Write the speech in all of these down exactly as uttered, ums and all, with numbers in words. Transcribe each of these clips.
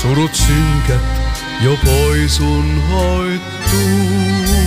surut synkät jo pois unhoittuu.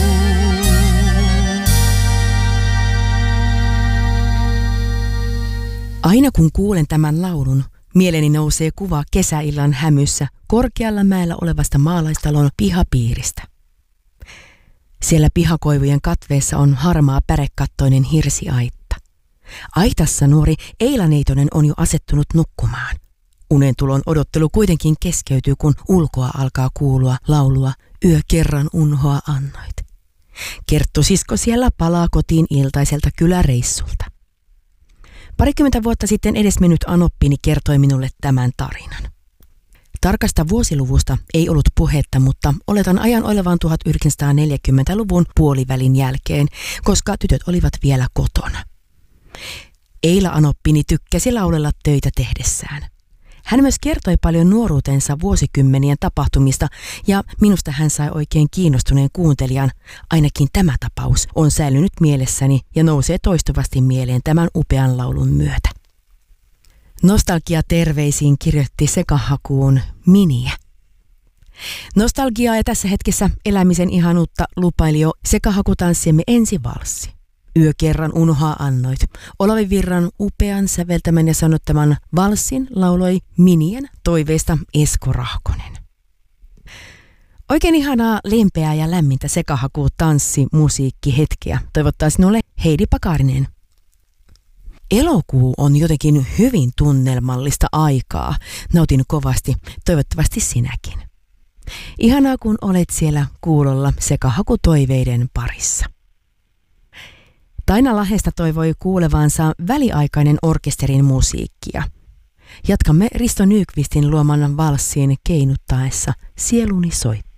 Aina kun kuulen tämän laulun, mieleeni nousee kuva kesäillan hämyssä korkealla mäellä olevasta maalaistalon pihapiiristä. Siellä pihakoivujen katveessa on harmaa pärekattoinen hirsiaitta. Aitassa nuori Eila Neitonen on jo asettunut nukkumaan. Unentulon odottelu kuitenkin keskeytyy, kun ulkoa alkaa kuulua laulua "Yö kerran unhoa annoit". Kerttosisko siellä palaa kotiin iltaiselta kyläreissulta. Parikymmentä vuotta sitten edesmennyt anoppini kertoi minulle tämän tarinan. Tarkasta vuosiluvusta ei ollut puhetta, mutta oletan ajan olevan tuhatyhdeksänsataaneljäkymmentäluvun puolivälin jälkeen, koska tytöt olivat vielä kotona. Eila anoppini tykkäsi laulella töitä tehdessään. Hän myös kertoi paljon nuoruutensa vuosikymmenien tapahtumista ja minusta hän sai oikein kiinnostuneen kuuntelijan. Ainakin tämä tapaus on säilynyt mielessäni ja nousee toistuvasti mieleen tämän upean laulun myötä. Nostalgia terveisiin kirjoitti sekahakuun Miniä. Nostalgiaa ja tässä hetkessä elämisen ihanuutta lupaili jo sekahakutanssiemme ensivalssi. Yö kerran unhoa annoit. Olavi Virran upean säveltämän ja sanottaman valssin lauloi Minien toiveista Esko Rahkonen. Oikein ihanaa, lempeää ja lämmintä sekahaku tanssi musiikki hetkeä toivottaa sinulle Heidi Pakarinen. Elokuu on jotenkin hyvin tunnelmallista aikaa. Nautin kovasti, toivottavasti sinäkin. Ihanaa, kun olet siellä kuulolla sekahakutoiveiden parissa. Taina Lahdesta toivoi kuulevansa väliaikainen orkesterin musiikkia. Jatkamme Risto Nykvistin luoman valssiin keinuttaessa Sieluni soit.